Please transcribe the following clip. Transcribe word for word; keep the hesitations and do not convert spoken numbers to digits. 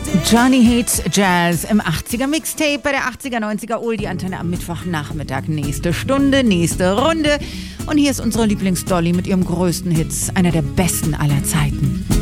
Johnny Hates Jazz im achtziger Mixtape bei der achtziger neunziger Oldie Antenne am Mittwochnachmittag. Nächste Stunde, nächste Runde. Und hier ist unsere Lieblingsdolly mit ihrem größten Hits, einer der besten aller Zeiten.